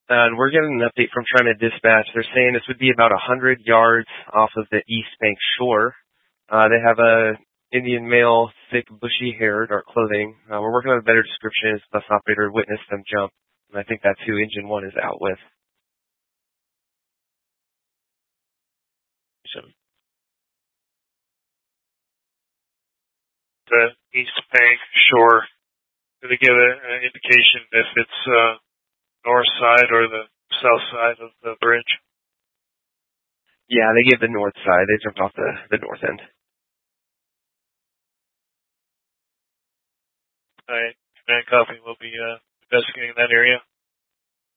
And we're getting an update from China Dispatch. They're saying this would be about 100 yards off of the East Bank shore. They have a Indian male, thick, bushy hair, dark clothing. We're working on a better description as bus operator witnessed them jump. And I think that's who Engine 1 is out with. So, the East Bank shore, do they give an indication if it's north side or the south side of the bridge? Yeah, they give the north side. They jumped off the north end. All right. Command copy. We'll be investigating that area.